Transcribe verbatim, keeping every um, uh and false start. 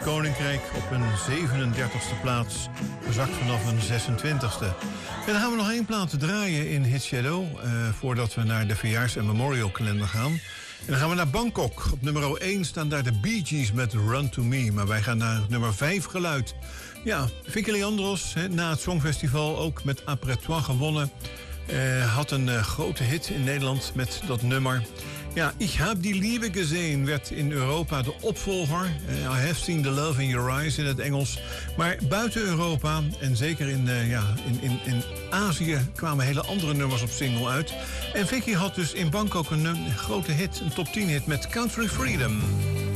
Koninkrijk op een zevenendertigste plaats, gezakt vanaf een zesentwintigste. En dan gaan we nog één plaat draaien in Hit Shadow, uh, voordat we naar de verjaars- en memorial kalender gaan. En dan gaan we naar Bangkok. Op nummer één staan daar de Bee Gees met Run To Me. Maar wij gaan naar nummer vijf geluid. Ja, Vicky Leandros, he, na het Songfestival ook met Après Toi gewonnen. Uh, had een uh, grote hit in Nederland met dat nummer. Ja, Ich hab die Liebe gesehen werd in Europa de opvolger. Uh, I have seen the love in your eyes in het Engels. Maar buiten Europa en zeker in, uh, ja, in, in, in Azië kwamen hele andere nummers op single uit. En Vicky had dus in Bangkok een, een grote hit, een top tien hit met Country Freedom.